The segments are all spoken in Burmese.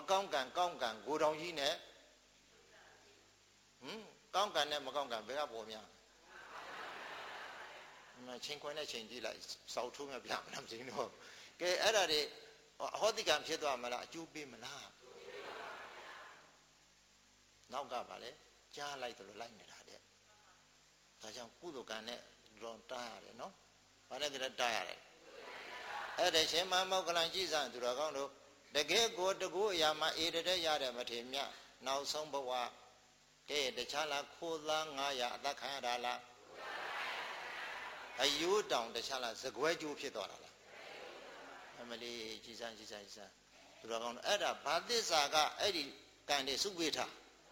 ကောင်းကံကောင်းကံကိုတောင်ကြီးနဲ့ကောင်းကံနဲ့မကောင်းကံဘယ်ကပေါ်များချင်းခွင်နဲ့ချင်းကြည့်လိုက်စောက်ထိုးမြပြမလားမသိတော့ကဲအဲ့ဒါတွေအဟောတိကံဖြစ်သွားမလားအကျိုးပေးမလားနောက်ကပါလေကြားလိုက်တယ်လို့လိုက်နေတာတဲ့ဒါကြောင့်ကုသိုလ်ကံနဲ့တော့တားရတယ်နော်ဘာနဲ့ကြတားရတယ်အဲ့ဒါရှင်မမောက္ကလံကြည်စံသူတော်ကောင်းတို့တကယ်ကိုတကူအရာမှာအေးတဲ့ရတဲ့မထေမြတ်နောက်ဆုံးဘဝကဲတခြားလားခိုးသား900အသက်ခံရတာလားအယိုးတောင်တခြားလားစကွဲကျိုးဖြစ်သွားတာလားအမလီကြည်စံသူတော်ကောင်းတို့အဲ့ဒါဘာသစ္စာကအဲ့ဒီကံတွေစုဝေထား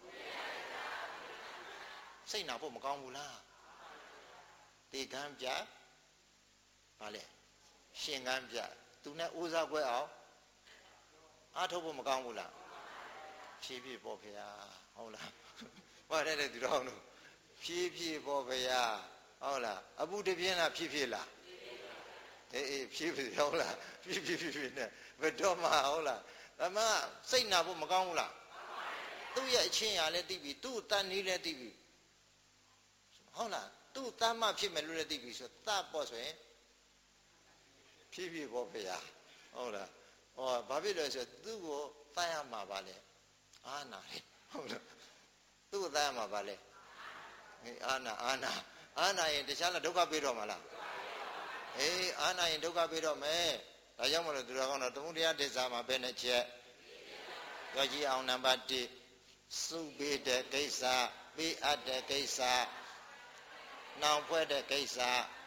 စိတ်နာဖို့မကောင်းဘူးလားတေကံပြဘာလဲရှင်ကံပြသူနဲ့ဥစားပွဲအောင်အားထုတ်ဖို့မကောင်းဘူးလားဖြည်းဖြည်းပေါ့ဖေဟာဟုတ်လားဘာတဲ့သူတော်တို့ဖြည်းဖြည်းပေါ့ဖေဟာဟုတ်လားအပုတပြင်းလားဖြည်းဖြည်းလားအေးဖြည်းဖြည်းဟုတ်လားဖြည်းဖြည်းနဲ့ဘယ်တော့မှဟုတ်လားဒါမှစိတ်နာဖို့မကောင်းဘူးလားသူ့ရဲ့အချင်းရာလည်းသိပြီသူ့တန်နီးလည်းသိပြီဟုတ်လားသူ့တမ်းမဖြစ်မယ်လို့လည်းသိပြီဆိုသတ်ပေါ့ဆိုရင်ဖြည်းဖြည်းပေါ့ဖေဟာဟုတ်လားဟောဘာဖြစ်လို့ဆိုသူ့ကိုတတ်ရမှာပါလေအာနာလေဟုတ်လားသူ့ကိုတတ်ရမှာပါလေအာနာရင်တခြားလားဒုက္ခပေးတော့မှာလားအေးအာနာရင်ဒုက္ခပေးတော့မယ်ဒါကြောင့်မလို့သူတော်ကောင်းတော့သမုဒယတစ္ဆာမှာဘယ်နဲ့ချက်ပြောကြည့်အောင်နံပါတ်1စုပေးတဲ့ကိစ္စပေးအပ်တဲ့ကိစ္စနှောင်ဖွဲ့တဲ့ကိစ္စ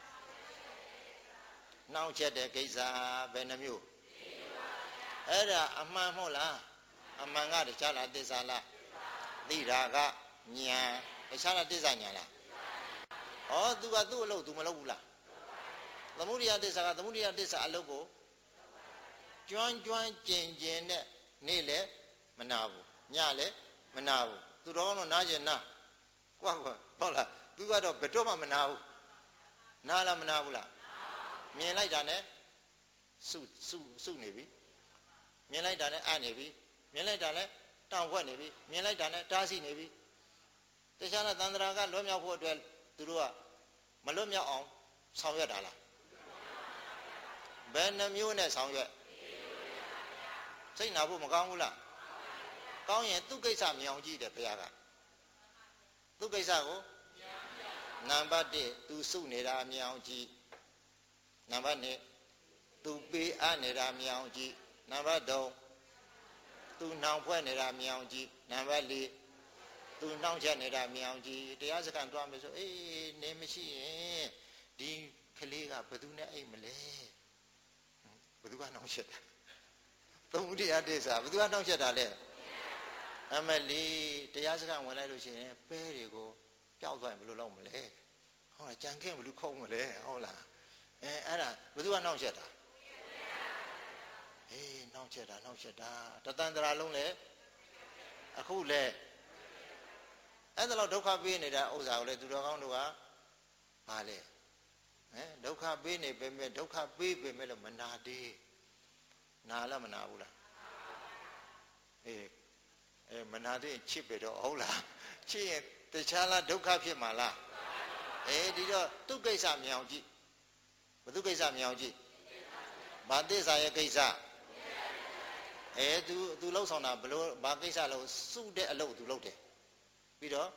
နှောင်ချက်တဲ့ကိစ္စဘယ်နှမျိုးအဲ့ဒါအမှန်မဟုတ်လားအမှန်ကတခြားလားတစ္ဆာလားသိတာကညာတခြားလားတစ္ဆာညာလားဩသူကသူ့အလုပ်သူမလုပ်ဘူးလားသမုဒိယတစ္ဆာကသမုဒိယတစ္ဆာအလုပ်ကိုကျွမ်းကျင်နဲ့နေ့လေမနာဘူးညလည်းမနာဘူးသူတော်ကတော့နားကျင်နာကွာဟုတ်လားသူကတော့ဘယ်တော့မှမနာဘူးနားလားမနာဘူးလားမြင်လိုက်တာနဲ့စုနေပြီမြင်လိုက်တာနဲ့အပ်နေပြီမြင်လိုက်တာနဲ့တောင်ဝက်နေပြီမြင်လိုက်တာနဲ့တားစီနေပြီတခြားလားသန္တရာကလွတ်မြောက်ဖို့အတွက်သူတို့ကမလွတ်မြောက်အောင်ဆောင်ရွက်တာလားဘယ်နှမျိုးနဲ့ဆောင်ရွက်စိတ်နာဖို့မကောင်းဘူးလားကောင်းရင်သူ့ကိစ္စမြောင်ကြည့်တယ်ဘုရားကသူ့ကိစ္စကိုနံပါတ်1သူစုနေတာမြောင်ကြည့်နံပါတ်2သူပေးအပ်နေတာမြောင်ကြည့်နံပါတ်3သူနှောင်ဖွဲ့နေတာမြောင်ကြည့်နံပါတ်4သူနှောင်ချက်နေတာမြောင်ကြည့်တရားစခန်းသွားမယ်ဆိုအေးနေမရှိရင်ဒီကလေးကဘယ်သူနဲ့အိမ်မလဲဘယ်သူကနှောင်ချက်တာသမုဒိယတစ္ဆာဘယ်သူကနှောင်ချက်တာလဲအမလီတရားစခန်းဝင်လိုက်လို့ရှိရင်ပဲတွေကိုပျောက်သွားရင်ဘယ်လိုလုပ်မလဲဟုတ်လားကြံခဲ့ဘယ်လိုခုံးမလဲဟုတ်လားအဲ့ဒါဘယ်သူကနှောင့်ချက်တာအေးနှောင့်ချက်တာတသန္တရာလုံးလေအခုလေအဲ့ဒါတော့ဒုက္ခပေးနေတာဥစ္စာကိုလေသူတော်ကောင်းတို့ကဘာလဲဒုက္ခပေးနေပေမဲ့ဒုက္ခပေးပေမဲ့လို့မနာသေးနာလားမနာဘူးလားအေးမနာသေးချစ်ပဲတော့ဟုတ်လားချစ်ရင်တခြားလားဒုက္ခဖြစ်မှာလားဒီတော့သူ့ကိစ္စမြောင်ကြည့်ဘသူကိစ္စမြောင်ကြည့်ဘာသစ္စာရဲ့ကိစ္စသူလှုပ်ဆောင်တာဘလို့ဘာကိစ္စလို့စုတဲ့အလုပ်သူလုပ်တယ်ပြီးတော့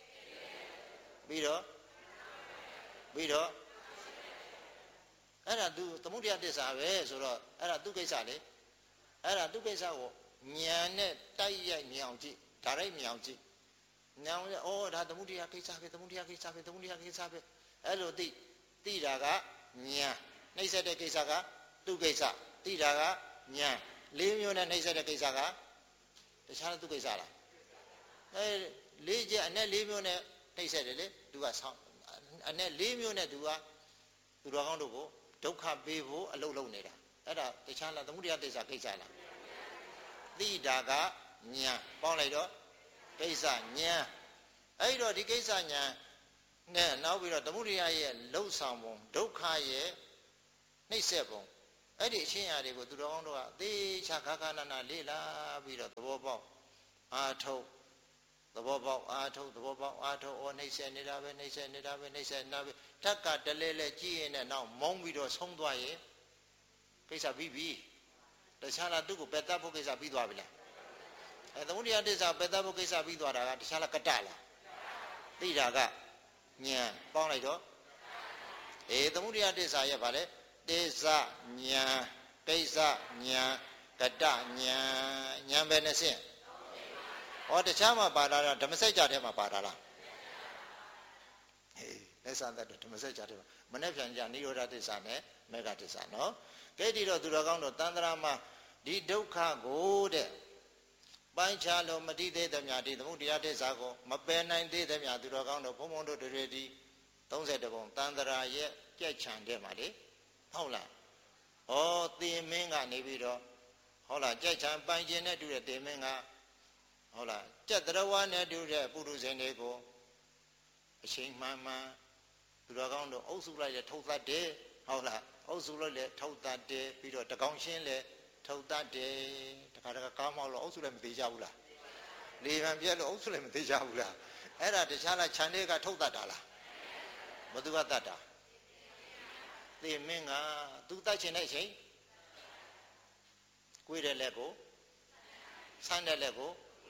အဲ့ဒါသူသမုဒိယတစ္ဆာပဲဆိုတော့အဲ့ဒါသူ့ကိစ္စလေအဲ့ဒါသူ့ကိစ္စကိုဉာဏ်နဲ့တိုက်ရိုက်မြောင်ကြည့်ဒါရိုက်မြောင်ကြည့်ညောင်ရဒါသမုဒိယကိစ္စပဲအဲ့လိုသိတာကဉာဏ်နှိမ့်ဆက်တဲ့ကိစ္စကသူ့ကိစ္စသိတာကဉာဏ်၄မျိုးနဲ့နှိမ့်ဆက်တဲ့ကိစ္စကတခြားသူ့ကိစ္စလား၄ချက်အနဲ့၄မျိုးနဲ့နှိမ့်ဆက်တယ်လေသူကဆောင်းအနဲ့၄မျိုးနဲ့သူကသူတော်ကောင်းတို့ကိုဒုက္ခပေးဖို့အလုပ်လုပ်နေတာအဲ့ဒါတခြားလားသမုဒိယတစ္ဆာကိစ္စလားသိတာကဉာဏ်ပေါင်းလိုက်တော့ကိစ္စဉာဏ်အဲ့တော့ဒီကိစ္စဉာဏ်နဲ့နောက်ပြီးတော့သမုဒိယရဲ့လှုပ်ဆောင်ပုံဒုက္ခရဲ့နှိမ့်ဆက်ပုံအဲ့ဒီအရှင်းရာတွေကိုသူတော်ကောင်းတို့ကသေချာခါခါနာနာလေးလာပြီးတော့သဘောပေါက်အာထုတ်သဘောပေါက်အာထုတ်သဘောပေါက်အာထုတ်ဩနှိမ့်ဆက်နေတာပဲနှိမ့်ဆက်နေတာပဲနှိမ့်ဆက်နေတာပဲတက်ကတလဲလဲကြည့်ရင်လည်းနောက်မုန်းပြီးတော့ဆုံးသွားရင်ကိစ္စပြီးပြီတခြားလားသူ့ကိုပယ်တတ်ဖို့ကိစ္စပြီးသွားပြီလားသမုဒိယတစ္ဆာပယ်တတ်ဖို့ကိစ္စပြီးသွားတာကတခြားလားကတ္တလားသိတာကဉာဏ်ပေါင်းလိုက်တော့သမုဒိယတစ္ဆာရဲ့ဗာလဲတေဇဉာဏ်ကိစ္စဉာဏ်ကတ္တဉာဏ်ဉာဏ်ပဲနဲ့ဆင့်ဟောတခြားမှာပါတာဓမ္မစကြာထဲမှာပါတာလားလက်ဆံတဲ့ဓမ္မစကြာထဲမှာမနေ့ပြန်ကြနိရောဓတစ္ဆာနဲ့မေဃတစ္ဆာနော်ကဲဒီတော့သူတော်ကောင်းတို့တန်ត្រာမှာဒီဒုက္ခကိုတဲ့ပိုင်းခြားလို့မတိသေးသမျှဒီသမုဒိယတစ္ဆာကိုမပယ်နိုင်သေးသမျှသူတော်ကောင်းတို့ဘုံဘုံတို့တွေဒီ30ပုံတန်ត្រာရဲ့ကြက်ချံတဲ့မှာလေဟုတ်လားဩသေမင်းကနေပြီးတော့ဟုတ်လားကြက်ချံပိုင်ခြင်းနဲ့တူတဲ့သေမင်းကဟုတ်လားကြက်တရဝါနဲ့တူတဲ့ပုရုဇဉ်တွေကိုအချိန်မှန်မှန်သူတော်ကောင်းတို့အုပ်စုလိုက်တဲ့ထုတ်သတ်တယ်ဟုတ်လားအုပ်စုလိုက်တဲ့ထုတ်သတ်တယ်ပြီးတော့တကောင်ရှင်းလဲထုတ်သတ်တယ်တခါတခါကားမောက်လို့အုပ်စုလည်းမသေးကြဘူးလားလေဗံပြက်လို့အုပ်စုလည်းမသေးကြဘူးလားအဲ့ဒါတခြားလားခြံတွေကထုတ်သတ်တာလားဘသူကတတ်တာသေမင်းကသူတတ်ချင်တဲ့အချိန်ကိုယ်တဲ့လက်ကိုဆန်းတဲ့လက်ကို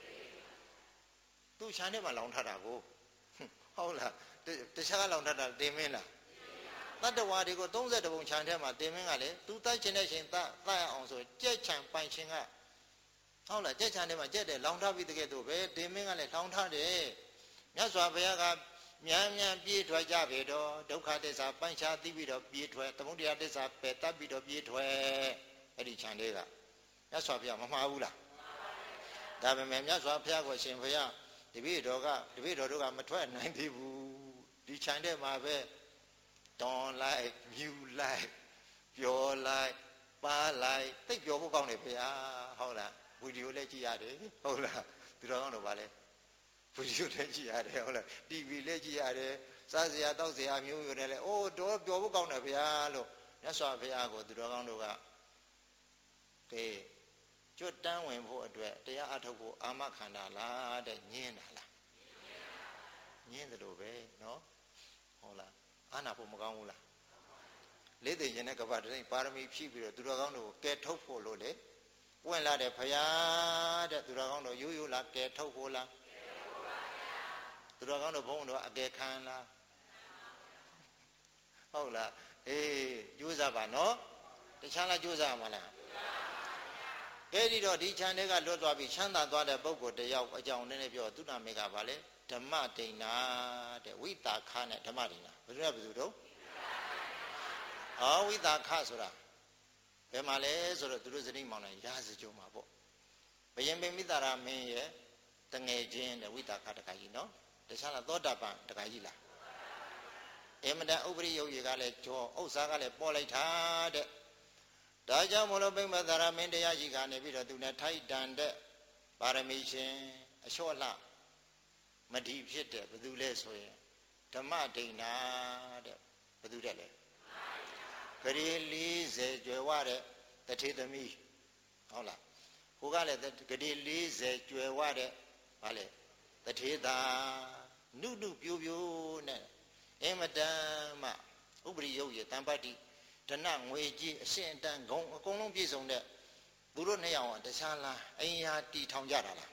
သူခြံထဲမှာလောင်ထတာကိုဟုတ်လားတခြားကလောင်ထတာသေမင်းလားတတ္တဝါတွေကို30ပုံခြံထဲမှာသေမင်းကလေသူတတ်ချင်တဲ့အချိန်တတ်ရအောင်ဆိုကြက်ခြံပိုင်ရှင်ကဟုတ်လားကြက်ခြံထဲမှာကြက်တယ်လောင်ထပြီးတကယ်တော့ပဲသေမင်းကလည်းလောင်ထတယ်မြတ်စွာဘုရားကမြန်မြန်ပြေးထွက်ကြပြီတော့ဒုက္ခတစ္ဆာပိုင်းခြားသိပြီးတော့ပြေးထွက်သမုဒိယတစ္ဆာပယ်တတ်ပြီးတော့ပြေးထွက်အဲ့ဒီခြံတွေကမြတ်စွာဘုရားမမှားဘူးလားဒါပေမဲ့မြတ်စွာဘုရားကိုရှင်ဘုရားတပည့်တော်တို့ကမထွက်နိုင်သေးဘူးဒီခြံထဲမှာပဲတွန်လိုက်မြူလိုက်ပျော်လိုက်ပါလိုက်သိပ်ပျော်ဖို့ကောင်းတယ်ဘုရားဟုတ်လားဗီဒီယိုလည်းကြည့်ရတယ်ဟုတ်လားသူတော်ကောင်းတို့ပါလဲဗီဒီယိုလည်းကြည့်ရတယ်ဟုတ်လား TV လည်းကြည့်ရတယ်စားစရာတောက်စရာမျိုးမျိုးနဲ့လည်းအိုးတော်ပျော်ဖို့ကောင်းတယ်ဘုရားလို့မြတ်စွာဘုရားကိုသူတော်ကောင်းတို့ကကဲကျွတ်တန်းဝင်ဖို့အတွက်တရားအထုတ်ဖို့အာမခန္ဓာလားတဲ့ညင်းတာလားညင်းတယ်လို့ပဲနော်ဟုတ်လားအာနာဖို့မကောင်းဘူးလားလေးသိရင်တဲ့ကပ္ပတည်းပါရမီဖြည့်ပြီးတော့သူတော်ကောင်းတို့ကဲထုတ်ဖို့လို့လေပွင့်လာတဲ့ဘုရားတဲ့သူတော်ကောင်းတို့ရိုးရိုးလားကဲထုတ်ဖို့လားသူတော်ကောင်းတို့ဘုန်းတော်အကယ်ခံလားဟုတ်လားအေးကြိုးစားပါနော်တခြားလားကြိုးစားမှာလားကဲဒီတော့ဒီခြံတွေကလွတ်သွားပြီးချမ်းသာသွားတဲ့ပုဂ္ဂိုလ်တယောက်အကြောင်းနည်းနည်းပြောသူနာမေကပါလေဓမ္မဒိဏတဲ့ဝိတာခနဲ့ဓမ္မဒိဏဘယ်သူတော့ဝိတာခဆိုတာဘယ်မှာလဲဆိုတော့သူတို့ဇနီးမောင်နှံရာဇကြုံမှာပေါ့ဘယင်ပင်မိတာရမင်းရဲ့တငယ်ချင်းတဲ့ဝိတာခတခါကြီးနော်တခြားလားသောတာပန်တခါကြီးလားအမတန်ဥပရိယုတ်ရေကလည်းကြောဥစ္စာကလည်းပေါ်လိုက်တာတဲ့ဒါကြောင့်မလို့ပိမသာရမင်းတရားကြီးကနေပြီးတော့သူနဲ့ထိုက်တန်တဲ့ပါရမီရှင်အလျှော့လှမဒီဖြစ်တဲ့ဘယ်သူလဲဆိုရင်ဓမ္မဒိဏတဲ့ဘယ်သူတဲ့လဲဂရေ40ကျွယ်ဝတဲ့တထေသမီးဟုတ်လားဟိုကလည်းဂရေ40ကျွယ်ဝတဲ့ဗာလေတထေသာနုပြိုနဲ့အမတန်မှဥပရိယုတ်ရေတံပတ္တိဒဏငွေကြီးအရှင်တန်ဂုံအကုန်လုံးပြည့်စုံတဲ့သူတို့နှစ်ယောက်တခြားလားအိမ်ယာတီထောင်ကြတာလား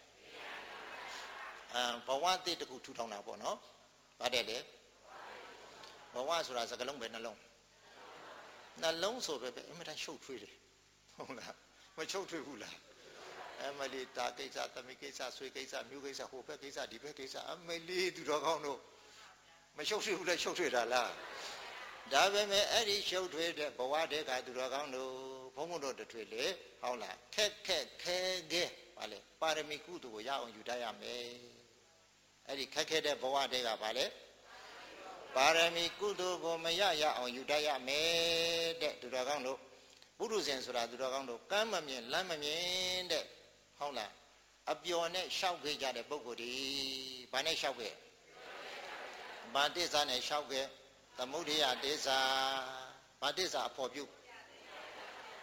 ဘဝတည်တခုထူထောင်တာပေါ့နော်ဗါတဲ့လေဘဝဆိုတာစကလုံးပဲနှလုံးဆိုပဲအမတန်ရှုပ်ထွေးတယ်ဟုတ်လားမရှုပ်ထွေးဘူးလားအမလီတာကိစ္စသမီးကိစ္စဆွေကိစ္စမျိုးကိစ္စဟိုဘက်ကိစ္စဒီဘက်ကိစ္စအမလီသူတော်ကောင်းတို့မရှုပ်ထွေးဘူးလားရှုပ်ထွေးတာလားဒါပဲမဲ့အဲ့ဒီရှုပ်ထွေးတဲ့ဘဝတည်းကသူတော်ကောင်းတို့ဘုံဘုံတို့တထွေလေဟုတ်လားခက်ခဲပါလေပါရမီကုသိုလ်ကိုရအောင်ယူတတ်ရမယ်အဲ့ဒီခက်ခဲတဲ့ဘဝတည်းကပါလေပါရမီကုသိုလ်ကိုမရအောင်ယူတတ်ရမယ်တဲ့သူတော်ကောင်းတို့ပုရုဇဉ်ဆိုတာသူတော်ကောင်းတို့ကမ်းမမြင်လမ်းမမြင်တဲ့ဟုတ်လားအပျော်နဲ့ရှောက်ခဲ့ကြတဲ့ပုဂ္ဂိုလ်ဒီဘာနဲ့ရှောက်ခဲ့ဘာတစ္ဆာနဲ့ရှောက်ခဲ့သမုဒိယတစ္ဆာဘာတစ္ဆာအဖို့ပြု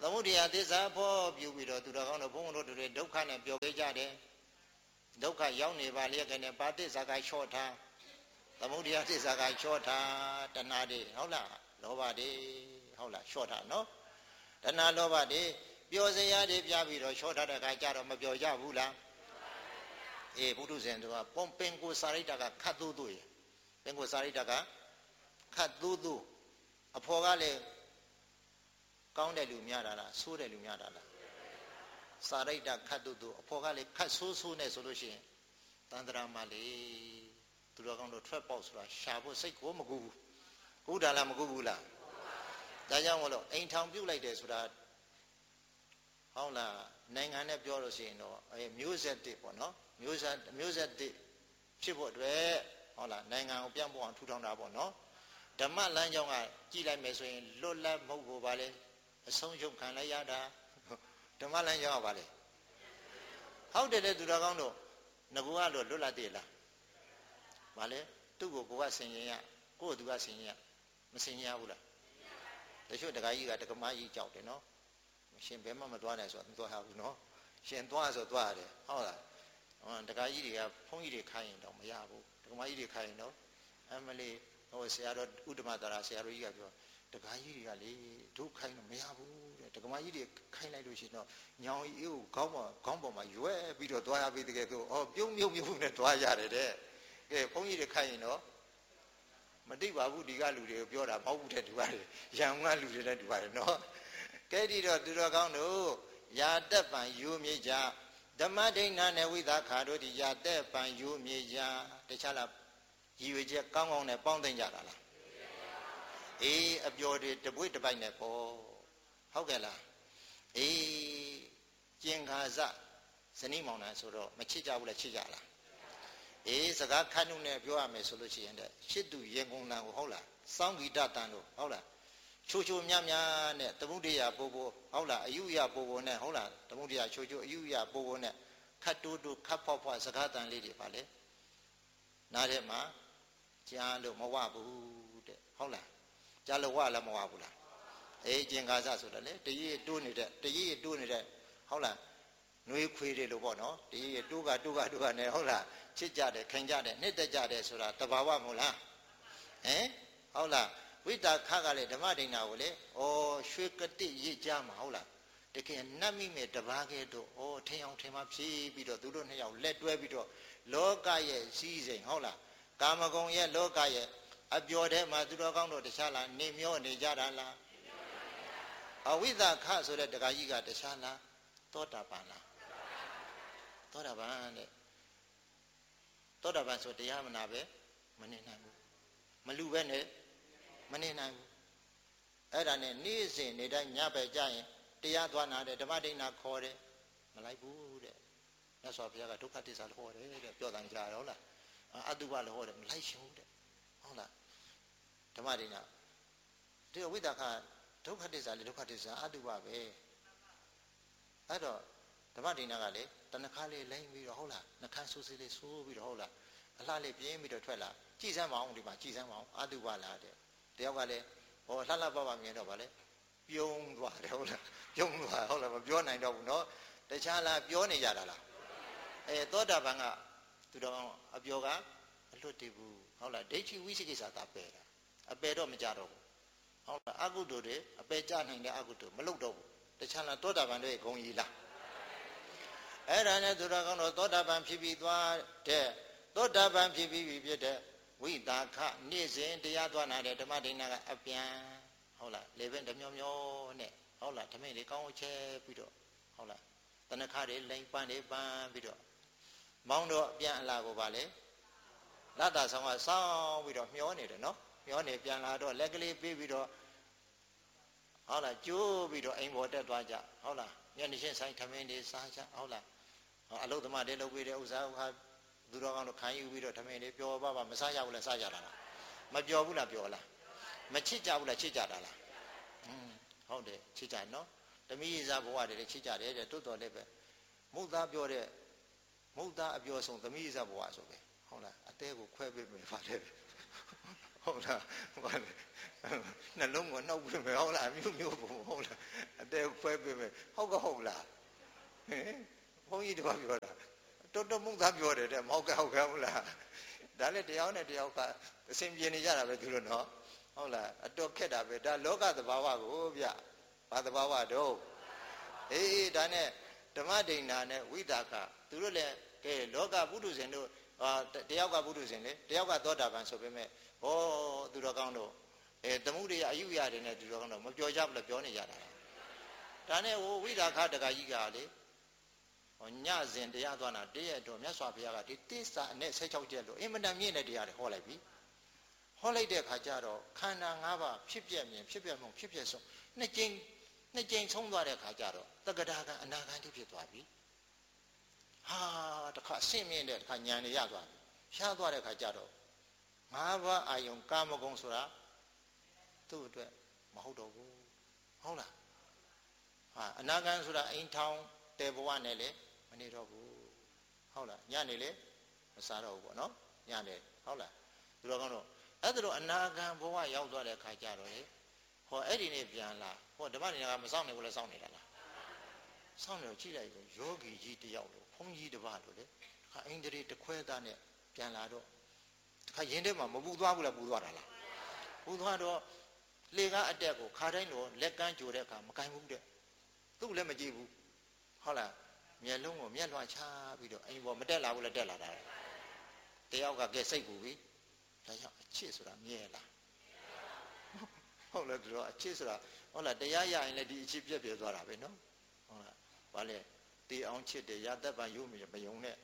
သမုဒိယသစ္စာဖော်ပြပြီးတော့သူတော်ကောင်းတို့ဘုန်းဘုန်းတို့တွေဒုက္ခနဲ့ပြောခဲ့ကြတယ်ဒုက္ခရောက်နေပါလျက်ကနေဘာသစ္စာကလျှော့ထားသမုဒိယသစ္စာကလျှော့ထားတဏှာတွေဟုတ်လားလောဘတွေဟုတ်လားလျှော့ထားနော်တဏှာလောဘတွေပျော်စရာတွေပြပြီးတော့လျှော့ထားတဲ့အခါကျတော့မပျော်ကြဘူးလားအေးဘုဒ္ဓဇင်တို့ကပုံပင်ကိုစာရိတ္တကခတ်သို့သို့ရပင်ကိုစာရိတ္တကခတ်သို့သို့အဖော်ကလည်းကောင်းတဲ့လူများတာလားဆိုးတဲ့လူများတာလားစာရိတ္တခတ်သို့သို့အဖော်ကလည်းခတ်ဆိုးဆိုးနဲ့ဆိုလို့ရှိရင်တန်တရာမလေးသူတော်ကောင်းတို့ထွက်ပေါက်ဆိုတာရှာဖို့စိတ်ကိုမကူဘူးကူတာလားမကူဘူးလားဒါကြောင့်မလို့အိမ်ထောင်ပြုတ်လိုက်တယ်ဆိုတာဟုတ်လားနိုင်ငံနဲ့ပြောလို့ရှိရင်တော့မျိုးဆက်တစ်ပေါ့နော်မျိုးဆက်တစ်ဖြစ်ဖို့အတွက်ဟုတ်လားနိုင်ငံကိုပြန်ပေါ်အောင်ထူထောင်တာပေါ့နော်ဓမ္မလမ်းကြောင်းကကြည်လိုက်မယ်ဆိုရင်လွတ်လပ်မဟုတ်ဘူးပါလေအဆုံးရှုံးခံလိုက်ရတာဓမ္မလမ်းကြောင်းကပါလေဟုတ်တယ်လေသူတော်ကောင်းတို့ငကူကတော့လွတ်လပ်သေးလားပါလေသူ့ကိုကဆင်ရင်ရကိုယ့်သူကဆင်ရင်ရမဆင်ရဘူးလားတချို့တခါကြီးကတက္ကမကြီးကြောက်တယ်နော်ရှင်ဘယ်မှမသွားနိုင်ဆိုတော့မသွားရဘူးနော်ရှင်သွားဆိုသွားရတယ်ဟုတ်လားတခါကြီးတွေကဘုန်းကြီးတွေခိုင်းရင်တော့မရဘူးတက္ကမကြီးတွေခိုင်းရင်တော့အမလေးဟိုဆရာတော်ဥဒ္ဓမသာရဆရာတော်ကြီးကပြောတခါကြီးတွေကလေဒုခိုင်းတော့မရဘူးတဲ့တက္ကမကြီးတွေခိုင်းလိုက်လို့ရှိရင်တော့ညောင်အေးကိုခေါင်းပေါ်မှာရွဲပြီးတော့သွားရပြီတကယ်ဆိုပြုံးမြုပ်နဲ့သွားရတယ်တဲ့ကဲဘုန်းကြီးတွေခိုင်းရင်တော့မတိပါဘူးဒီကလူတွေကိုပြောတာမဟုတ်ဘူးတဲ့သူကရံကလူတွေနဲ့တူပါတယ်နော်ကဲဒီတော့သူတော်ကောင်းတို့ယာတက်ပံယူမြေကြဓမ္မဒိဋ္ဌာနဲ့ဝိသခါတို့ဒီယာတက်ပံယူမြေကြတခြားလားရည်ရွယ်ချက်ကောင်းကောင်းနဲ့ပေါင်းသိမ့်ကြတာလားအေးအပျော်တွေတပွေ့တပိုက်နဲ့ပေါ့ဟုတ်ကဲ့လားအေးကျင်ခါစဇနီးမောင်နှံဆိုတော့မချစ်ကြဘူးလားချစ်ကြလားအေးစကားခန့်နှုတ်နဲ့ပြောရမယ်ဆိုလို့ရှိရင်တဲ့ရှစ်သူရေကုန်တန်ကိုဟုတ်လားစောင်းဂီတတန်တို့ဟုတ်လားချိုမြနဲ့သမုဒိယပို့ဟုတ်လားအယုယပို့နဲ့ဟုတ်လားသမုဒိယချိုအယုယပို့နဲ့ခတ်တိုးခတ်ဖွားစကားတန်လေးတွေပါလေနားထဲမှာကြားလို့မဝဘူးတဲ့ဟုတ်လားကြားလို့ဝလည်းမဝဘူးလားအေးကျင်ကားစဆိုတော့လေတရေတိုးနေတဲ့ဟုတ်လားနှွေးခွေးတွေလို့ပေါ့နော်တရေတိုးကနဲ့ဟုတ်လားချစ်ကြတယ်ခင်ကြတယ်နှစ်သက်ကြတယ်ဆိုတာတဘာဝမဟုတ်လားဟင်ဟုတ်လားဝိတာခကလည်းဓမ္မဒိဋ္ဌာကိုလေရွှေကတိရစ်ကြမှာဟုတ်လားတကယ်နတ်မိမဲ့တဘာကဲတို့ထင်အောင်ထင်မှဖြီးပြီးတော့သူတို့နှစ်ယောက်လက်တွဲပြီးတော့လောကရဲ့စည်းစိမ်ဟုတ်လားကာမဂုဏ်ရဲ့လောကရဲ့အပျော်ထဲမှာသူတော်ကောင်းတို့တခြားလားနေမျောနေကြတာလားအဝိသခဆိုတဲ့တခါကြီးကတခြားလားသောတာပန်လားသောတာပန်တဲ့သောတာပန်ဆိုတရားမနာပဲမနေနိုင်ဘူးမလူပဲနဲ့မနေနိုင်ဘူးအဲ့ဒါနဲ့နေ့စဉ်နေတိုင်းညဘက်ကြရင်တရားသွားနာတယ်ဓမ္မဒိဋ္ဌာခေါ်တယ်မလိုက်ဘူးတဲ့မြတ်စွာဘုရားကဒုက္ခသစ္စာလို့ဟောတယ်တဲ့ပြောတယ်ကြားဟုတ်လားအတုပလို့ဟောတယ်မလိုက်ရှုံးတဲ့ဟုတ်လားဓမ္မဒိဋ္ဌာဒီဝိသခဒုက္ခသစ္စာလေဒုက္ခသစ္စာအတုပပဲအဲ့တော့ဓမ္မဒိဋ္ဌာကလေတဏ္ဍခါလေးလိမ့်ပြီးတော့ဟုတ်လားနှခမ်းဆူးစီလေးဆိုးပြီးတော့ဟုတ်လားအလှလေးပြင်းပြီးတော့ထွက်လာကြည်စမ်းမအောင်ဒီမှာကြည်စမ်းမအောင်အတုပလားတဲ့တယောက်ကလည်းလှလှပပမြင်တော့ဗာလေပြုံးသွားတယ်ဟုတ်လားပြုံးသွားဟုတ်လားမပြောနိုင်တော့ဘူးเนาะတခြားလားပြောနေကြတာလားသောတာပန်ကသူတော်အပြောကအလွတ်တည်ဘူးဟုတ်လားဒိဋ္ဌိဝိသိကိစ္စသာပယ်တာအပယ်တော့မကြတော့ဘူးဟုတ်လားအကုသိုလ်တွေအပယ်ကြနိုင်တဲ့အကုသိုလ်မလုပ်တော့ဘူးတခြားလားသောတာပန်တွေဂုံကြီးလားအဲ့ဒါနဲ့သူတော်ကောင်းတော့သောတာပန်ဖြစ်ပြီးသွားတဲ့သောတာပန်ဖြစ်ပြီးဖြစ်တဲ့ဝိတာခနေ့စဉ်တရားသွားနာတဲ့ဓမ္မဒိဋ္ဌာကအပြန်ဟုတ်လားလေပင်တမျောနဲ့ဟုတ်လားဓမင်းလေးကောင်းချဲပြီးတော့ဟုတ်လားတဏ္ဍခါတွေလိမ်ပန်းပြီးတော့မောင်းတော့ပြန်အလာကိုပါလေလတ်တာဆောင်ကစောင်းပြီးတော့မျောနေတယ်နော်မျောနေပြန်လာတော့လက်ကလေးပေးပြီးတော့ဟုတ်လားကျိုးပြီးတော့အိမ်ပေါ်တက်သွားကြဟုတ်လားညနေရှင်းဆိုင်ထမင်းတွေစားကြဟုတ်လားအလုသမားတွေလုပ်ပြီးတဲ့ဥစ္စာဟာသူတော်ကောင်းတို့ခံယူပြီးတော့ထမင်းတွေပျော်ပါမစားရဘူးလားစားကြတာလားမပျော်ဘူးလားပျော်လားမချစ်ကြဘူးလားချစ်ကြတာလားဟုတ်တယ်ချစ်ကြနော်တမိစားဘဝတွေလည်းချစ်ကြတယ်တဲ့တွတ်တော်လည်းပဲမုတ်သားပြောတဲ့မုတ်သားအပြောဆုံးတမိစားဘဝဆိုပဲဟုတ်လားအသေးကိုခွဲပေးမယ်ပါလေဟုတ်လားဟုတ်ပါလေနှလုံးကိုနှုတ်ပြမယ်ဟုတ်လားမြို့ဘုံဟုတ်လားအတဲခွဲပြမယ်ဟုတ်လားဘုန်းကြီးတပါးပြောတာတော်တော်မှုသားပြောတယ်တဲ့မဟုတ်ကဟုတ်လားဒါလည်းတရားနဲ့တရားကအစဉ်ပြေနေကြတာပဲသူတို့နော်ဟုတ်လားအတော်ခက်တာပဲဒါလောကသဘာဝကိုဗျဘာသဘာဝတော့အေးဒါနဲ့ဓမ္မဒိဏနဲ့ဝိတာကသူတို့လည်းကဲလောကပုထုဇဉ်တို့တယောက်ကပုထုဇဉ်လေတယောက်ကသောတာပန်ဆိုပေမဲ့ဟောသူတော်ကောင်းတို့သမုဒိယအယုရတယ်နဲ့သူတော်ကောင်းတို့မပြောကြဘူးလို့ပြောနေကြတာဒါနဲ့ဝိတာခတကကြီးကလေညစဉ်တရားသွားတာတည့်ရတော့မြတ်စွာဘုရားကဒီတိစ္ဆာနဲ့16ချက်လို့အင်မတန်မြင့်တဲ့တရားတွေဟောလိုက်ပြီဟောလိုက်တဲ့အခါကျတော့ခန္ဓာ၅ပါးဖြစ်ပြမြင်ဖြစ်ပြမှုဖြစ်ပြဆုံးနှစ်ကြိမ်ဆုံးသွားတဲ့အခါကျတော့တက္ကရာကအနာဂံတိဖြစ်သွားပြီဟာတခါအဆင့်မြင့်တဲ့တခါဉာဏ်တွေရသွားပြီရှားသွားတဲ့အခါကျတော့၅ပါးအာယုံကာမဂုဏ်ဆိုတာသူ့အတွက်မဟုတ်တော့ဘူးဟုတ်လားဟာအနာဂံဆိုတာအိမ်ထောင်တဲဘဝနဲ့လေမနေတော့ဘူးဟုတ်လားညနေလေမစားတော့ဘူးပေါ့နော်ညနေဟုတ်လားသူတော်ကောင်းတော့အဲ့ဒါတော့အနာဂံဘဝရောက်သွားတဲ့အခါကျတော့လေဟောအဲ့ဒီနေ့ပြန်လာဟောဓမ္မနေကမစောင့်နေဘူးလဲစောင့်နေတာလားစောင့်နေတော့ကြည့်လိုက်ဆိုယောဂီကြီးတယောက်လို့ဘုန်းကြီးတစ်ပါးလို့လေခါအိန္ဒြေတခွဲသားနဲ့ပြန်လာတော့ခါရင်ထဲမှာမပူသွားဘူးလားပူသွားတာလားပူသွားတော့လေကားအတက်ကိုခါတိုင်းတော့လက်ကမ်းကြိုတဲ့အခါမကင်ဘူးတဲ့သူ့လည်းမကြည့်ဘူးဟုတ်လားမျက်လုံးကိုမျက်လွှာချပြီးတော့အိမ်ပေါ်မတက်လာဘူးလားတက်လာတာတယောက်ကကဲစိတ်ပူပြီဒါကြောင့်အချစ်ဆိုတာမြဲလားဟုတ်လားတို့အချစ်ဆိုတာဟုတ်လားတရားရရင်လည်းဒီအချစ်ပြည့်ပြည့်သွားတာပဲနော်ဟုတ်လားဘာလဲတေအောင်ချစ်တယ်ရသက်ပံရုပ်မယုံနဲ့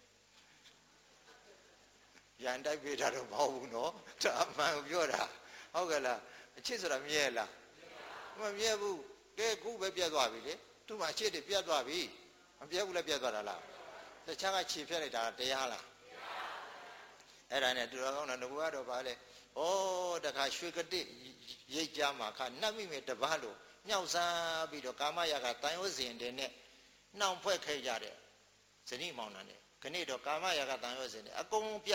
ရန်တိုက်ပေးတာတော့မဟုတ်ဘူးနော်ဒါအမှန်ပြောတာဟုတ်ကဲ့လားအချစ်ဆိုတာမြဲလားမမြဲဘူးကဲခုပဲပြတ်သွားပြီလေသူ့မှာအချစ်တွေပြတ်သွားပြီမပြတ်ဘူးလည်းပြတ်သွားတာလားတခြားကခြေဖြတ်လိုက်တာတရားလားအဲ့ဒါနဲ့သူတော်ကောင်းတော့ငါကတော့ဗာလေဩတခါရွှေကတိရိတ်ကြမှာခါနှက်မိမယ်တပားလို့မြောက်စားပြီးတော့ကာမရာကတန်ရောစဉ်တဲ့နဲ့နှောင်ဖွဲ့ခဲ့ကြတဲ့ဇနိမောင်နှံနဲ့ခဏတော့ကာမရာကတန်ရောစဉ်တဲ့အကုန်ပြ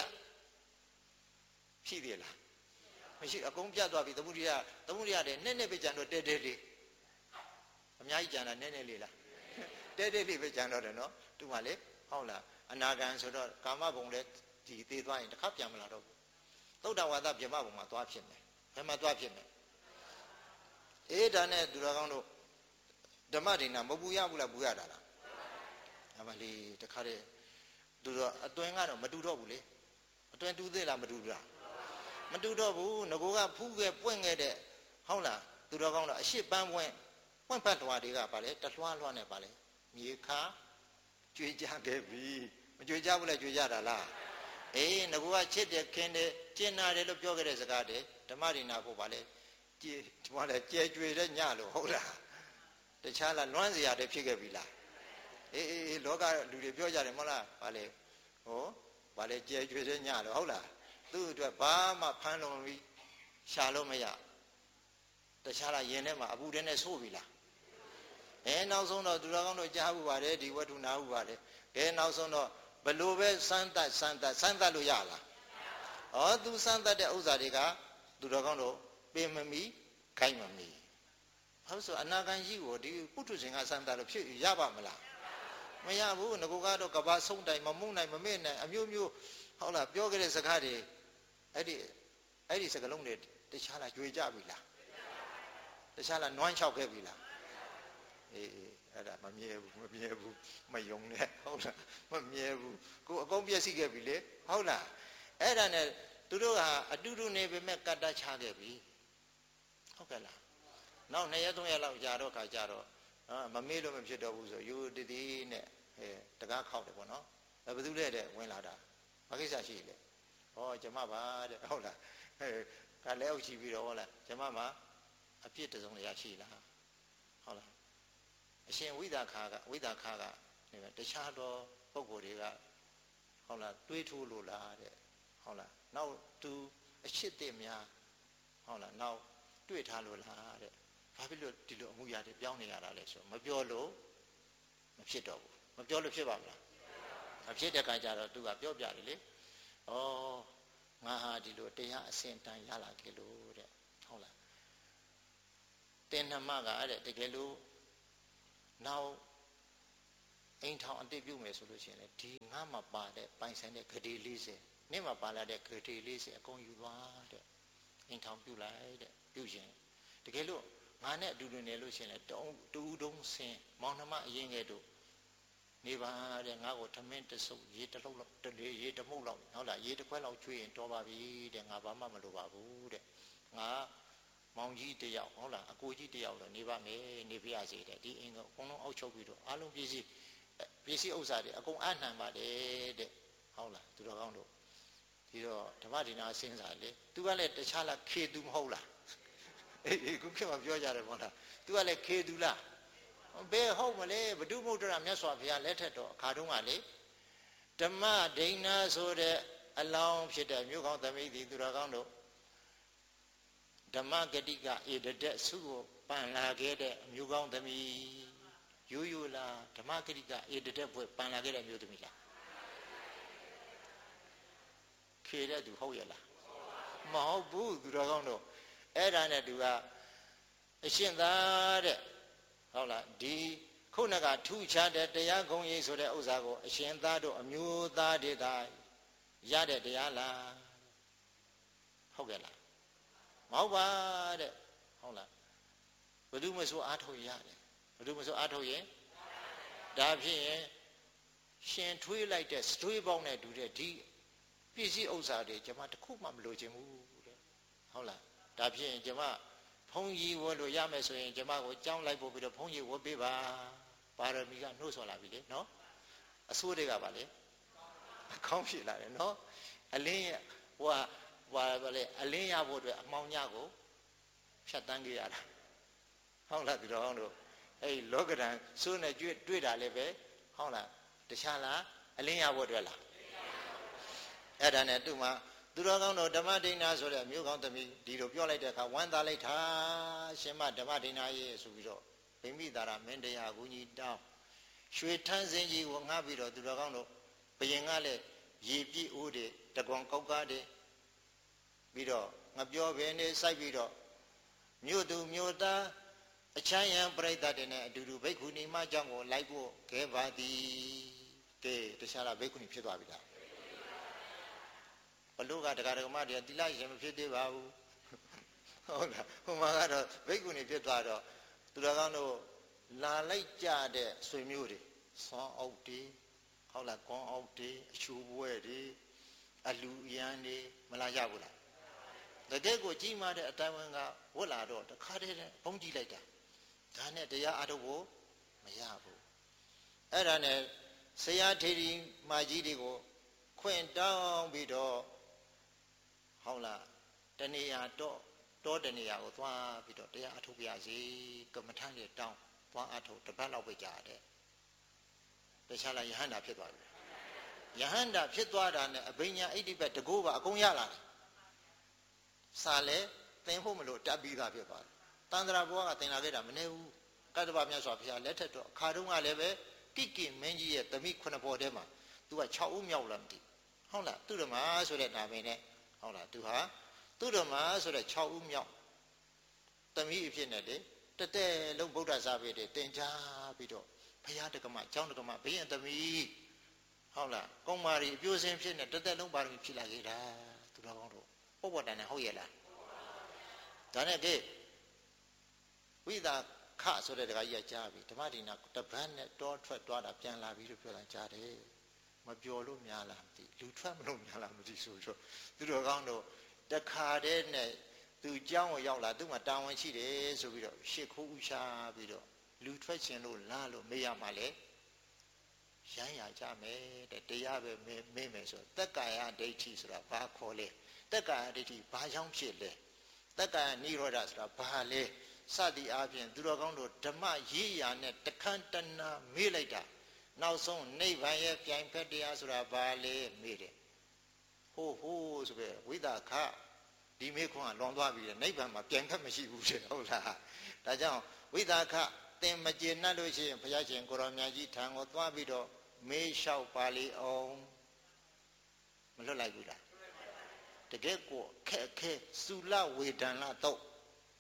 ဖြစ်သေးလားမရှိအကုန်ပြသွားပြီသမုဒိယတဲ့နဲ့နဲ့ပဲကြံတော့တဲလေးအများကြီးကြံတာနဲ့လေးလားတဲလေးပဲကြံတော့တယ်နော်သူမှလေဟုတ်လားအနာဂံဆိုတော့ကာမဘုံလည်းဒီသေးသွားရင်တစ်ခါပြန်မလာတော့ဘူးသုဒ္ဓဝါဒဗြဟ္မဘုံမှာသွားဖြစ်မယ်ဘယ်မှာသွားဖြစ်မယ်အေးဒါနဲ့သူတော်ကောင်းတို့ဓမ္မဒိဏမပူရဘူးလားပူရတာလားအမလေးတခါတည်းသူတော်အတွင်းကတော့မတူတော့ဘူးလေအတွင်းတူသေးလားမတူဘူးလားမတူတော့ဘူးငကိုကဖူးခဲ့ပွင့်ခဲ့တဲ့ဟုတ်လားသူတော်ကောင်းတော့အရှိပန်းပွင့်ဖတ်တော်တွေကပါလေတလွှားလွှားနဲ့ပါလေမြေခါကြွေကြခဲ့ပြီမကြွေကြဘူးလဲကြွေကြတာလားအေးငကိုကချစ်တယ်ခင်တယ်ကျင်နာတယ်လို့ပြောခဲ့တဲ့စကားတည်းဓမ္မဒိဏကိုပါလေဒီမှာလေကျဲကြွေတဲ့ညလို့ဟုတ်လားတခြားလားလွမ်းစရာတည်းဖြစ်ခဲ့ပြီလားအေးလောကလူတွေပြောကြတယ်မဟုတ်လားပါလေဟောပါလေကျဲကြွေတဲ့ညလို့ဟုတ်လားသူ့အတွက်ဘာမှဖမ်းလုံးပြီးရှာလို့မရတခြားလားယင်ထဲမှာအပူထဲနဲ့ဆိုးပြီလားနောက်ဆုံးတော့သူတော်ကောင်းတို့ကြားဘူးပါတယ်ဒီဝတ္ထုနာဘူးပါတယ်နောက်ဆုံးတော့ဘလို့ပဲစမ်းသတ်လို့ရလားသူစမ်းသတ်တဲ့ဥစ္စာတွေကသူတော်ကောင်းတို့ပင်မမီခိုင်းမမီဟုတ်ဆိုအနာဂံကြီးကိုဒီပုထုဇဉ်ကစမ်းသတ်လို့ဖြစ်ရပါမလားမရဘူးငကိုကတော့ကဘာဆုံးတိုင်မမုန်းနိုင်မမေ့နိုင်အမျိုးမျိုးဟုတ်လားပြောခဲ့တဲ့စကားတွေအဲ့ဒီစကားလုံးတွေတခြားလားကြွေကြပြီလားတခြားလားနွမ်းလျှောက်ခဲ့ပြီလားအေးအဲ့ဒါမမြဲဘူးမယုံနဲ့ဟုတ်လားမမြဲဘူးကိုအကုန်ပြည့်စည်ခဲ့ပြီလေဟုတ်လားအဲ့ဒါနဲ့သူတို့ကအတူတူနေပေမဲ့ကတ္တချခဲ့ပြီဟုတ်ကဲ့လားနောက်2ရက်3ရက်လောက်ကြာတော့ခါကြတော့မမေ့လို့မဖြစ်တော့ဘူးဆိုယူတည်နဲ့တကားခောက်တယ်ပေါ့နော်ဘယ်သူလဲတဲ့ဝင်လာတာဘာကိစ္စရှိလဲဟောကျမပါတဲ့ဟုတ်လားကလည်းအုပ်ချပြီးတော့ဟုတ်လားကျမမှာအပြစ်တစုံတရာရှိလားဟုတ်လားအရှင်ဝိဒါခါကနေတခြားသောပုဂ္ဂိုလ်တွေကဟုတ်လားတွေးထိုးလို့လားတဲ့ဟုတ်လားနောက်သူအချစ်တဲ့များဟုတ်လားနောက်တွေ့ထားလို့လားတဲ့ဘာဖြစ်လို့ဒီလိုအမှုရတယ်ပြောင်းနေရတာလဲဆိုမပြောလို့မဖြစ်တော့ဘူးမပြောလို့ဖြစ်ပါမလားမဖြစ်တဲ့ခါကျတော့သူကပြောပြတယ်လေဩငါဟာဒီလိုတရားအစဉ်တန်ရလာခဲ့လို့တဲ့ဟုတ်လားတင်နှမကအဲ့တကယ်လို့နောက်အိမ်ထောင်အတိတ်ပြုမယ်ဆိုလို့ရှိရင်ဒီငါမှပါတဲ့ပိုင်ဆိုင်တဲ့ဂတိ40နေ့မှပါလာတဲ့ဂတိ40အကုန်ယူသွားတဲ့အိမ်ထောင်ပြုလိုက်တဲ့ပြုရှင်တကယ်လို့ငါနဲ့အတူတူနေလို့ရှိရင်တူတုံးဆင်းမောင်နှမအရင်ကဲ့သို့နေပါတဲ့ငါ့ကိုထမင်းတစုပ်ရေတလုံးလောက်တလေရေတမုတ်လောက်ဟုတ်လားရေတစ်ခွက်လောက်ကျွေးရင်တော်ပါပြီတဲ့ငါဘာမှမလိုပါဘူးတဲ့ငါမောင်ကြီးတယောက်ဟုတ်လားအကိုကြီးတယောက်တော့နေပါမယ်နေပြရစီတဲ့ဒီအင်းကအကုန်လုံးအောက်ချုပ်ပြီးတော့အားလုံးပစ္စည်းဥစ္စာတွေအကုန်အနှံပါတယ်တဲ့ဟုတ်လားသူတော်ကောင်းတို့ဒီတော့ဓမ္မဒီနာစဉ်းစားလေသူကလည်းတခြားလားခေသူမဟုတ်လားအေးခုခေတ်မှာပြောကြတယ်မဟုတ်လားသူကလည်းခေသူလားဘယ်ဟုတ်မလဲဘုဒ္ဓမုဒ္ဒရာမြတ်စွာဘုရားလက်ထက်တော့အခါတုန်းကလေဓမ္မဒိဏဆိုတဲ့အလောင်းဖြစ်တဲ့မြို့ကောင်းသမီးဒီသူတော်ကောင်းတို့ဓမ္မဂတိကဧတတက်စုကိုပန်လာခဲ့တဲ့အမျိုးကောင်းသမီးရိုးရိုးလားဓမ္မဂတိကဧတတက်ဘွဲ့ပန်လာခဲ့တဲ့အမျိုးသမီးလားခေတဲ့သူဟုတ်ရဲ့လားမဟုတ်ဘူးသူတော်ကောင်းတို့အဲ့ဒါနဲ့သူကအရှင်သာတဲ့ဟုတ်လားဒီခုနကထူခြားတဲ့တရားဂုဏ်ကြီးဆိုတဲ့ဥစ္စာကိုအရှင်သားတို့အမျိုးသားတွေသာရတဲ့တရားလားဟုတ်ကဲ့လားမဟုတ်ပါတဲ့ဟုတ်လားဘယ်သူမှဆိုအားထုတ်ရတယ်ဘယ်သူမှဆိုအားထုတ်ရင်ဒါဖြစ်ရင်ရှင်ထွေးလိုက်တဲ့စထွေးပေါင်းနဲ့တူတဲ့ဒီပစ္စည်းဥစ္စာတွေကျွန်မတခုမှမလိုချင်ဘူးတဲ့ဟုတ်လားဒါဖြစ်ရင်ကျွန်မဘုန်းကြီးဝတ်လို့ရမယ်ဆိုရင်ကျွန်မကိုကြောင်းလိုက်ပို့ပြီးတော့ဘုန်းကြီးဝတ်ပေးပါပါရမီကနှိုးဆော်လာပြီလေနော်အဆိုးတွေကပါလေအကောင်းဖြစ်လာတယ်နော်အလင်းဟိုဘာလဲအလင်းရဖို့အတွက်အမောင်ညကိုဖြတ်တန်းကြရတာဟုတ်လားဒီတော့တို့အဲ့လောကဓာတ်စိုးနဲ့တွေ့တာလည်းပဲဟုတ်လားတခြားလားအလင်းရဖို့အတွက်လားအဲ့ဒါနဲ့သူ့မှာသူတော်ကောင်းတို့ဓမ္မဒိဏဆိုတဲ့မြို့ကောင်းသမီးဒီလိုပြောလိုက်တဲ့အခါဝမ်းသာလိုက်တာရှင်မဓမ္မဒိဏရဲ့ဆိုပြီးတော့ဗိမိသာရမင်းတရားကူကြီးတောင်းရွှေထန်းစင်ကြီးကိုငှားပြီးတော့သူတော်ကောင်းတို့ဘယင်ကလည်းရေပြည့်အိုးတွေတကွန်ကောက်ကားတွေပြီးတော့ငပြောဘယ်နေစိုက်ပြီးတော့မြို့သူမြို့သားအချမ်းရံပြိဿတွေနဲ့အတူတူဘိက္ခုနီမเจ้าကိုလိုက်ဖို့ခဲပါသည်ကဲတခြားလားဘိက္ခုနီဖြစ်သွားပြီလားဘလို့ကတရားဓမ္မတွေသီလရှင်မဖြစ်သေးပါဘူးဟုတ်လားဟိုမှာကတော့ဘိက္ခုနီဖြစ်သွားတော့သူတော်ကောင်းတို့လာလိုက်ကြတဲ့ဆွေမျိုးတွေဆွမ်းအုပ်တွေဟုတ်လားကွန်အုပ်တွေအချိုးပွဲတွေအလူအရန်တွေမလာရဘူးလားတကယ်ကိုကြီးမားတဲ့အတိုင်းဝန်ကဝတ်လာတော့တခါတည်းဘုံကြည့်လိုက်တာဒါနဲ့တရားအားထုတ်ဖို့မရဘူးအဲ့ဒါနဲ့ဆရာထေရီမာကြီးတွေကိုခွင့်တောင်းပြီးတော့ဟုတ်လားတဏှာတောတဏှာကိုသွားပြီးတော့တရားအထုတ်ပြရစီကမ္မထမ်းတွေတောင်းသွားအထုတ်တစ်ပတ်လောက်ပဲကြာတယ်တခြားလားယဟန္တာဖြစ်သွားပြီယဟန္တာဖြစ်သွားတာနဲ့အဘိညာဣတိပတ်တကိုးပါအကုန်ရလာတယ်စာလဲသင်ဖို့မလို့တက်ပြီးသားဖြစ်သွားတယ်တန္တရာဘုရားကသင်လာခဲ့တာမနေဘူးကတ္တဗမြတ်စွာဘုရားလက်ထက်တော့အခါတုန်းကလည်းပဲကိကိမင်းကြီးရဲ့သမီး9ဘော်ထဲမှာသူက6ဦးမြောက်လာမသိဟုတ်လားသူဓမ္မဆိုတဲ့နာမည်နဲ့ဟုတ်လားသူဟာသူဓမ္မဆိုတဲ့6ဦးမြောက်သမီးအဖြစ်နဲ့လေတတဲလုံးဗုဒ္ဓစာပေတွေတင်ကြားပြီးတော့ဘုရားတက္ကမကျောင်းတက္ကမဘိယံသမီးဟုတ်လားကုံမာရီအပြိုစင်ဖြစ်နေတတဲလုံးပါရမီဖြစ်လာခဲ့တာသူတော်ကောင်းတို့ပုပ္ပတန်နဲ့ဟုတ်ရဲ့လားဒါနဲ့ကဲဝိသာခဆိုတဲ့တခါကြီးကကြားပြီဓမ္မဒိနာတပန်းနဲ့တောထွက်သွားတာပြန်လာပြီလို့ပြောတာကြားတယ်မပျော်လို့များလားမသိလူထွက်မလို့များလားမသိဆိုတော့သူတော်ကောင်းတို့တခါတည်းနဲ့သူเจ้าကိုရောက်လာသူ့မှာတာဝန်ရှိတယ်ဆိုပြီးတော့ရှ िख ိုးဥရှာပြီးတော့လူထွက်ခြင်းလို့လားလို့မေးရမှာလေရမ်းရကြမယ်တဲ့တရားပဲမေးမယ်ဆိုတက္ကာယဒိဋ္ဌိဆိုတာဘာခေါ်လဲတက္ကာယဒိဋ္ဌိဘာကြောင့်ဖြစ်လဲတက္ကာယနိရောဓဆိုတာဘာလဲစသည်အားဖြင့်သူတော်ကောင်းတို့ဓမ္မရေးရာနဲ့တခန့်တနာမေးလိုက်တာနောက်ဆုံးနိဗ္ဗာန်ရဲ့ပြိုင်ဖက်တရားဆိုတာဘာလဲမေးတယ်ဟိုဆိုပဲဝိသခဒီမေခွန်းကလွန်သွားပြီလေနိဗ္ဗာန်မှာပြိုင်ဖက်မရှိဘူးတဲ့ဟုတ်လားဒါကြောင့်ဝိသခသင်မကျေနပ်လို့ရှိရင်ဘုရားရှင်ကိုရောင်မြတ်ကြီးထံကိုသွားပြီးတော့မေးလျှောက်ပါလေအောင်မလွတ်လိုက်ဘူးလားတကယ်ကိုခက်ခဲသုလဝေဒနာတော့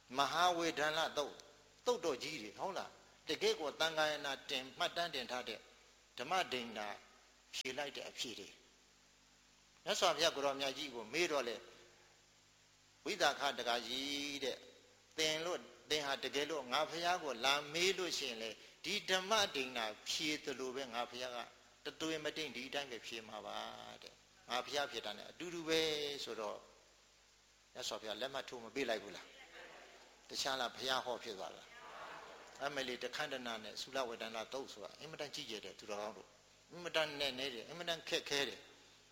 မဟာဝေဒန္လတုတ်တော်ကြီးတွေဟုတ်လားတကယ်ကိုတန်ခါရဏတင်မှတ်တမ်းတင်ထားတဲ့ဓမ္မဒိဏဖြေလိုက်တဲ့အဖြေတွေမြတ်စွာဘုရားကိုရောမြတ်ကြီးကိုမေးတော့လေဝိသခတကကြီးတဲ့သင်ဟာတကယ်လို့ငါဘုရားကိုလာမေးလို့ရှိရင်လေဒီဓမ္မဒိဏဖြေသလိုပဲငါဘုရားကတသွေးမတိမ်ဒီအတိုင်းပဲဖြေမှာပါတဲ့ငါဘုရားဖြစ်တာ ਨੇ အတူတူပဲဆိုတော့မြတ်စွာဘုရားလက်မှတ်ထိုးမပေးလိုက်ဘူးလားတခြားလားဘုရားဟောဖြစ်သွားလားအမေလီတခန္ဓနာနဲ့သုလဝေဒနာတုတ်ဆိုတာအင်မတန်ကြည့်ကြတယ်သူတော်ကောင်းတို့အင်မတန်နဲ့နေတယ်အင်မတန်ခက်ခဲတယ်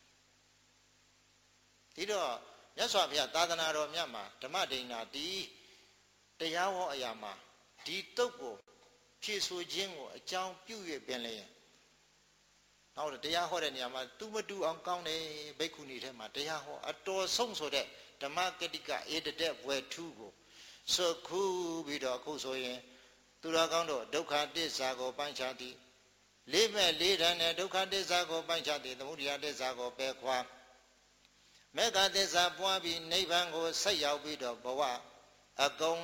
ဒီတော့မြတ်စွာဘုရားသာသနာတော်မြတ်မှာဓမ္မဒိဏဒီတရားဟောအရာမှာဒီတုတ်ကိုဖြည့်ဆိုခြင်းကိုအကြောင်းပြု၍ပင်လျင်နောက်တရားဟောတဲ့နေရာမှာသူမတူအောင်ကောင်းတယ်ဘိက္ခုနီထဲမှာတရားဟောအတော်ဆုံးဆိုတဲ့ဓမ္မကတိကဧတတဲ့ဘွယ်ထူးကိုစုခုပြီးတော့အခုဆိုရင်သူတော်ကောင်းတို့ဒုက္ခသစ္စာကိုပိုင်းခြားသည်လေးမဲ့လေးတန်းနဲ့ဒုက္ခသစ္စာကိုပိုင်းခြားသည်သမုဒယသစ္စာကိုပယ်ခွာမေဃသစ္စာပွားပြီးနိဗ္ဗာန်ကိုဆက်ရောက်ပြီးတော့ဘဝအကုန်